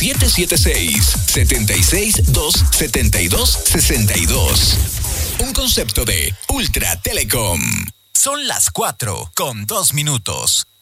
776-272-6262. Un concepto de Ultra Telecom. Son las 4:02.